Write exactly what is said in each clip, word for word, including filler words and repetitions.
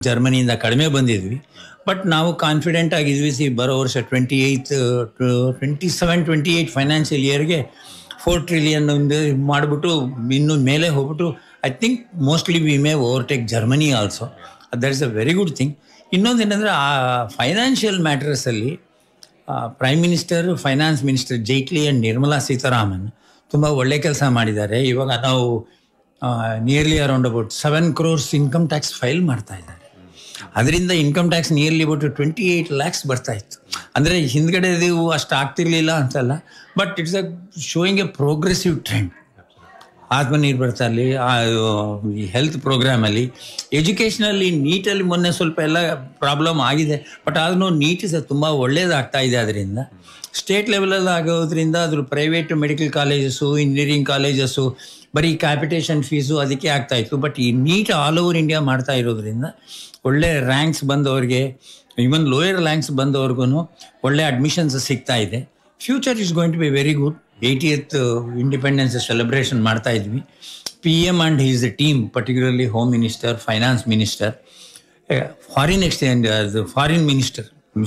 ಜರ್ಮನಿಯಿಂದ ಕಡಿಮೆ ಬಂದಿದ್ವಿ. ಬಟ್ ನಾವು ಕಾನ್ಫಿಡೆಂಟ್ ಆಗಿದ್ವಿ. ಸಿ ಬರೋ ವರ್ಷ twenty eighth twenty seven twenty eight financial ಇಯರ್ಗೆ ಫೋರ್ ಟ್ರಿಲಿಯನ್ ಒಂದು ಮಾಡಿಬಿಟ್ಟು ಇನ್ನು ಮೇಲೆ ಹೋಗ್ಬಿಟ್ಟು I think mostly we may overtake Germany also. That is a very good thing. ಇನ್ನೊಂದು ಏನಂದರೆ ಆ financial ಮ್ಯಾಟರ್ಸಲ್ಲಿ prime minister, finance minister Jaitley and Nirmala Sitharaman ತುಂಬ ಒಳ್ಳೆ ಕೆಲಸ ಮಾಡಿದ್ದಾರೆ. ಇವಾಗ ನಾವು nearly around about seven crores income tax file ಮಾಡ್ತಾ ಇದ್ದಾರೆ. ಅದರಿಂದ income tax nearly about twenty eight lakhs ಬರ್ತಾ ಇತ್ತು. ಅಂದರೆ ಹಿಂದ್ಗಡೆದು ಅಷ್ಟು ಆಗ್ತಿರ್ಲಿಲ್ಲ ಅಂತಲ್ಲ, but it's a showing A progressive trend. ಆತ್ಮನಿರ್ಭರತೆಯಲ್ಲಿ, health ಪ್ರೋಗ್ರಾಮಲ್ಲಿ, ಎಜುಕೇಷನಲ್ಲಿ, ನೀಟಲ್ಲಿ ಮೊನ್ನೆ ಸ್ವಲ್ಪ ಎಲ್ಲ ಪ್ರಾಬ್ಲಮ್ ಆಗಿದೆ. ಬಟ್ ಆದ್ರೂ ನೀಟ್ ಇಸ್ ತುಂಬ ಒಳ್ಳೇದಾಗ್ತಾ ಇದೆ. ಅದರಿಂದ ಸ್ಟೇಟ್ ಲೆವೆಲಲ್ಲಿ ಆಗೋದ್ರಿಂದ ಅದ್ರ private medical colleges, engineering colleges ಬರೀ ಕ್ಯಾಪಿಟೇಷನ್ ಫೀಸು ಅದಕ್ಕೆ ಆಗ್ತಾಯಿತ್ತು. ಬಟ್ ಈ ನೀಟ್ ಆಲ್ ಓವರ್ ಇಂಡಿಯಾ ಮಾಡ್ತಾ ಇರೋದ್ರಿಂದ ಒಳ್ಳೆ ರ್ಯಾಂಕ್ಸ್ ಬಂದವ್ರಿಗೆ, ಇವನ್ ಲೋಯರ್ ರ್ಯಾಂಕ್ಸ್ ಬಂದವ್ರಿಗೂ ಒಳ್ಳೆ ಅಡ್ಮಿಷನ್ಸ್ ಸಿಗ್ತಾ ಇದೆ. Future is going to be very good. Eightieth independence celebration ಮಾಡ್ತಾ ಇದ್ವಿ. P M and he's the team, particularly home minister, finance minister, foreign exchange, foreign minister,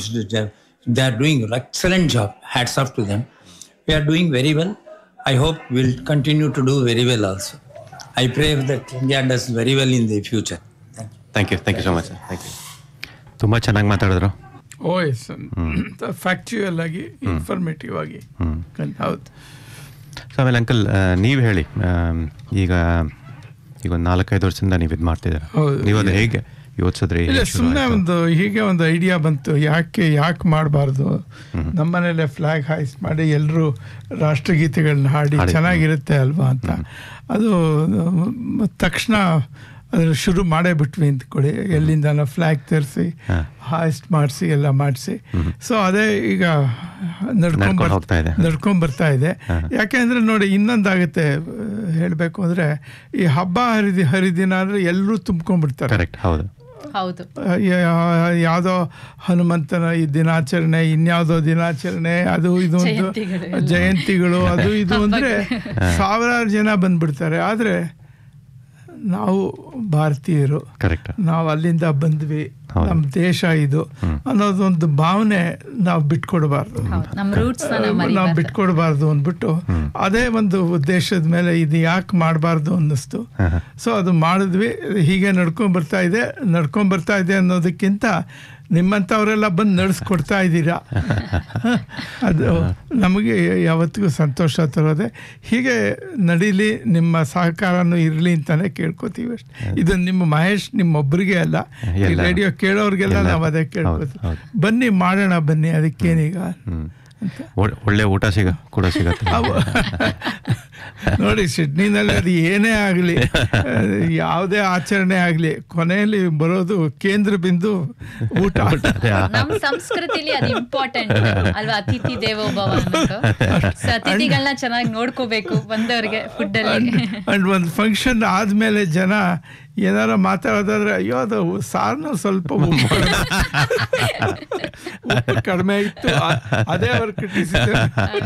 they are doing excellent job. Hats off to them. We are doing very well. I hope we'll continue to do very well also. I pray that India does very well in the future. Thank you. Thank you so much, sir. Thank you. ತುಂಬ ಚೆನ್ನಾಗಿ ಮಾತಾಡಿದ್ರು. ಓ S, factual ಆಗಿ, informative ಆಗಿ. ಹೌದು. So ಆಮೇಲೆ uncle ನೀವು ಹೇಳಿ, ಈಗ ಈಗ ಒಂದು ನಾಲ್ಕೈದು ವರ್ಷದಿಂದ ನೀವು ಇದು ಮಾಡ್ತಿದ್ದೀರಾ, ನೀವು ಅದು ಹೇಗೆ ಯೋಚಿಸಿದ್ರಿ? ಇಲ್ಲ, ಸುಮ್ಮನೆ ಒಂದು ಹೀಗೆ ಒಂದು ಐಡಿಯಾ ಬಂತು, ಯಾಕೆ ಯಾಕೆ ಮಾಡಬಾರ್ದು, ನಮ್ಮನೇಲೆ ಫ್ಲ್ಯಾಗ್ ಹಾಯ್ಸ್ ಮಾಡಿ ಎಲ್ಲರೂ ರಾಷ್ಟ್ರಗೀತೆಗಳನ್ನ ಹಾಡಿ ಚೆನ್ನಾಗಿರುತ್ತೆ ಅಲ್ವಾ ಅಂತ. ಅದು ತಕ್ಷಣ ಅದ್ರ ಶುರು ಮಾಡೇ ಬಿಟ್ವಿ ಅಂದ್ಕೊಳ್ಳಿ. ಎಲ್ಲಿಂದ ಫ್ಲ್ಯಾಗ್ ತರಿಸಿ ಹಾಯ್ಸ್ಟ್ ಮಾಡಿಸಿ ಎಲ್ಲ ಮಾಡಿಸಿ. ಸೊ ಅದೇ ಈಗ ನಡ್ಕೊಂಡ್ ಬರ್ತಾ ಇದೆ ನಡ್ಕೊಂಡ್ ಬರ್ತಾ ಇದೆ ಯಾಕೆಂದ್ರೆ ನೋಡಿ, ಇನ್ನೊಂದಾಗುತ್ತೆ ಹೇಳಬೇಕು ಅಂದರೆ, ಈ ಹಬ್ಬ ಹರಿದಿ ಹರಿದಿನ ಅಂದರೆ ಎಲ್ಲರೂ ತುಂಬ್ಕೊಂಡ್ಬಿಡ್ತಾರೆ. ಕರೆಕ್ಟ್, ಹೌದು ಹೌದು. ಯಾವುದೋ ಹನುಮಂತನ ಈ ದಿನಾಚರಣೆ, ಇನ್ಯಾವುದೋ ದಿನಾಚರಣೆ, ಅದು ಇದು ಒಂದು ಜಯಂತಿಗಳು, ಅದು ಇದು ಅಂದರೆ ಸಾವಿರಾರು ಜನ ಬಂದ್ಬಿಡ್ತಾರೆ. ಆದರೆ ನಾವು ಭಾರತೀಯರು, ನಾವು ಅಲ್ಲಿಂದ ಬಂದ್ವಿ, ನಮ್ಮ ದೇಶ ಇದು ಅನ್ನೋದೊಂದು ಭಾವನೆ ನಾವು ಬಿಟ್ಕೊಡ್ಬಾರ್ದು, ನಾವು ಬಿಟ್ಕೊಡ್ಬಾರ್ದು ಅಂದ್ಬಿಟ್ಟು ಅದೇ ಒಂದು ಉದ್ದೇಶದ ಮೇಲೆ ಇದು ಯಾಕೆ ಮಾಡಬಾರ್ದು ಅನ್ನಿಸ್ತು. ಸೊ ಅದು ಮಾಡಿದ್ವಿ. ಹೀಗೆ ನಡ್ಕೊಂಡ್ ಬರ್ತಾ ಇದೆ ನಡ್ಕೊಂಡ್ ಬರ್ತಾ ಇದೆ ಅನ್ನೋದಕ್ಕಿಂತ ನಿಮ್ಮಂಥವರೆಲ್ಲ ಬಂದು ನಡೆಸ್ಕೊಡ್ತಾ ಇದ್ದೀರಾ, ಅದು ನಮಗೆ ಯಾವತ್ತಿಗೂ ಸಂತೋಷ ತರೋದೆ. ಹೀಗೆ ನಡೀಲಿ, ನಿಮ್ಮ ಸಹಕಾರನೂ ಇರಲಿ ಅಂತಾನೆ ಕೇಳ್ಕೊತೀವಿ ಅಷ್ಟೆ. ಇದು ನಿಮ್ಮ ಮಹೇಶ್ ನಿಮ್ಮೊಬ್ಬರಿಗೆ ಅಲ್ಲ, ಈ ರೇಡಿಯೋ ಕೇಳೋರಿಗೆಲ್ಲ ನಾವು ಅದೇ ಕೇಳ್ಕೊತೀವಿ. ಬನ್ನಿ ಮಾಡೋಣ, ಬನ್ನಿ, ಅದಕ್ಕೇನೀಗ ಒಳ್ಳೆ ಊಟ ಸಿಗ ಕೂಡ ಸಿಗತ್ತೆ ನೋಡಿ. ಸಿಡ್ನಿನಲ್ಲಿ ಅದು ಏನೇ ಆಗಲಿ, ಯಾವುದೇ ಆಚರಣೆ ಆಗಲಿ, ಕೊನೆಯಲ್ಲಿ ಬರೋದು ಕೇಂದ್ರ ಬಿಂದು ಊಟ. ನಮ್ಮ ಸಂಸ್ಕೃತಿಲಿ ಅದು ಇಂಪಾರ್ಟೆಂಟ್ ಅಲ್ವಾ, ಅತಿಥಿ ದೇವೋ ಭವ ಅನ್ನೋದು. ಅತಿಥಿಗಳನ್ನ ಚೆನ್ನಾಗಿ ನೋಡ್ಕೋಬೇಕು ಬಂದವ್ರಿಗೆ ಫುಡ್ ಅಲ್ಲಿ. ಅಂಡ್ ಒಂದು ಫಂಕ್ಷನ್ ಆದ್ಮೇಲೆ ಜನ ಏನಾರ ಮಾತಾಡೋದಾದ್ರೆ, ಅಯ್ಯೋ ಅದು ಸಾರ್ನ ಸ್ವಲ್ಪ ಉಪ್ಪು ಕಡಿಮೆ ಇತ್ತು, ಅದೇ ಅವ್ರು ಕ್ರಿಟಿಸಿದ್ರು.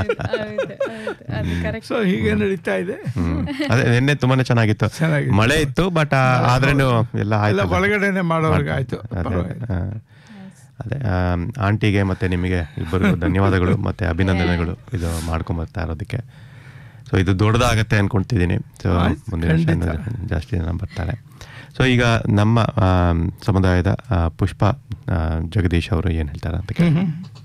ಸೊ ಹೀಗೆ ನಡೀತಾ ಇದೆ. ಅದೇ ನಿನ್ನೆ ತುಂಬಾನೇ ಚೆನ್ನಾಗಿತ್ತು, ಮಳೆ ಇತ್ತು, ಬಟ್ ಆದ್ರೇನು ಎಲ್ಲ ಎಲ್ಲ ಒಳಗಡೆನೆ ಮಾಡೋರ್ಗೆ ಆಯ್ತು. ಅದೇ ಆಂಟಿಗೆ ಮತ್ತೆ ನಿಮಗೆ ಇಬ್ಬರಿಗೂ ಧನ್ಯವಾದಗಳು ಮತ್ತೆ ಅಭಿನಂದನೆಗಳು ಇದು ಮಾಡ್ಕೊಂಬರ್ತಾ ಇರೋದಕ್ಕೆ. ಸೊ ಇದು ದೊಡ್ಡದಾಗತ್ತೆ ಅನ್ಕೊಳ್ತಿದ್ದೀನಿ. ಸೊ ಮುಂದಿನ ವರ್ಷ ಜಾಸ್ತಿ ಜನ ಬರ್ತಾರೆ. ಸೊ ಈಗ ನಮ್ಮ ಸಮುದಾಯದ ಪುಷ್ಪ ಜಗದೀಶ್ ಅವರು ಏನು ಹೇಳ್ತಾರೆ ಅಂತ ಕೇಳಿ.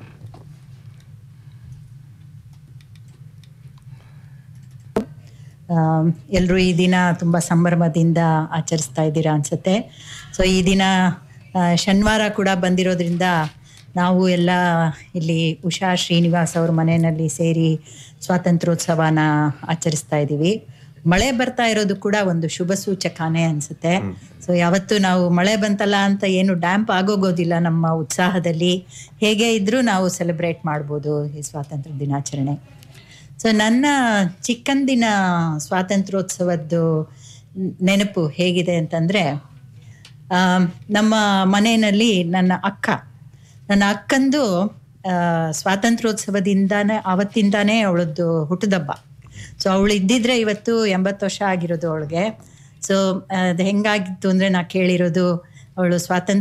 ಎಲ್ಲರೂ ಈ ದಿನ ತುಂಬ ಸಂಭ್ರಮದಿಂದ ಆಚರಿಸ್ತಾ ಇದ್ದೀರಾ ಅನ್ಸುತ್ತೆ. ಸೊ ಈ ದಿನ ಶನಿವಾರ ಕೂಡ ಬಂದಿರೋದ್ರಿಂದ ನಾವು ಎಲ್ಲ ಇಲ್ಲಿ ಉಷಾ ಶ್ರೀನಿವಾಸ್ ಅವ್ರ ಮನೆಯಲ್ಲಿ ಸೇರಿ ಸ್ವಾತಂತ್ರ್ಯೋತ್ಸವನ ಆಚರಿಸ್ತಾ ಇದ್ದೀವಿ. ಮಳೆ ಬರ್ತಾ ಇರೋದು ಕೂಡ ಒಂದು ಶುಭ ಸೂಚಕನೇ ಅನಿಸುತ್ತೆ. ಸೊ ಯಾವತ್ತೂ ನಾವು ಮಳೆ ಬಂತಲ್ಲ ಅಂತ ಏನು ಡ್ಯಾಂಪ್ ಆಗೋಗೋದಿಲ್ಲ. ನಮ್ಮ ಉತ್ಸಾಹದಲ್ಲಿ ಹೇಗೆ ಇದ್ರೂ ನಾವು ಸೆಲೆಬ್ರೇಟ್ ಮಾಡ್ಬೋದು ಈ ಸ್ವಾತಂತ್ರ್ಯ ದಿನಾಚರಣೆ. ಸೊ ನನ್ನ ಚಿಕ್ಕಂದಿನ ಸ್ವಾತಂತ್ರ್ಯೋತ್ಸವದ್ದು ನೆನಪು ಹೇಗಿದೆ ಅಂತಂದರೆ, ನಮ್ಮ ಮನೆಯಲ್ಲಿ ನನ್ನ ಅಕ್ಕ ನನ್ನ ಅಕ್ಕಂದು ಸ್ವಾತಂತ್ರ್ಯೋತ್ಸವದಿಂದಾನೇ ಆವತ್ತಿಂದಾನೇ ಅವಳದ್ದು ಹುಟ್ಟುದಬ್ಬ. ಸೊ ಅವಳು ಇದ್ದಿದ್ರೆ ಇವತ್ತು ಎಂಬತ್ತು ವರ್ಷ ಆಗಿರೋದು ಅವಳಿಗೆ. ಸೊ ಅದು ಹೆಂಗಾಗಿತ್ತು ಅಂದರೆ, ನಾ ಕೇಳಿರೋದು ಅವಳು ಸ್ವಾತಂತ್ರ್ಯ